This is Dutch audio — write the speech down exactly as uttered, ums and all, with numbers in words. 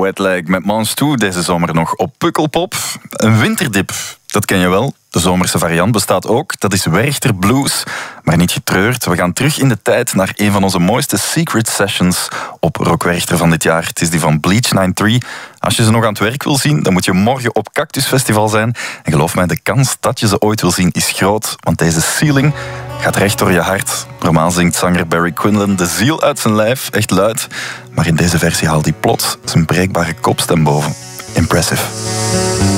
Wet Leg met Mange twee deze zomer nog op Pukkelpop. Een winterdip, dat ken je wel. De zomerse variant bestaat ook. Dat is Werchter Blues. Maar niet getreurd, we gaan terug in de tijd naar een van onze mooiste secret sessions op Rock Werchter van dit jaar. Het is die van Bleach negenennegentig. Als je ze nog aan het werk wil zien, dan moet je morgen op Cactus Festival zijn. En geloof mij, de kans dat je ze ooit wil zien is groot. Want deze ceiling gaat recht door je hart. Normaal zingt zanger Barry Quinlan de ziel uit zijn lijf, echt luid. Maar in deze versie haalt hij plots zijn breekbare kopstem boven. Impressive.